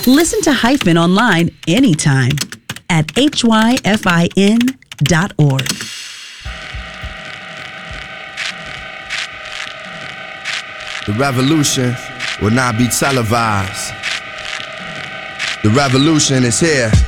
Listen to Hyphen online anytime at hyfin.org. The revolution will not be televised. The revolution is here.